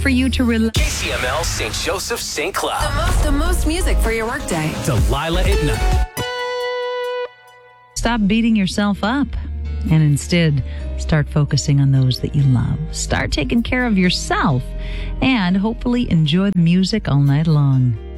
for you to relax. KCML St. Joseph St. Cloud. The most music for your workday. Delilah at night. Stop beating yourself up and instead start focusing on those that you love. Start taking care of yourself and hopefully enjoy the music all night long.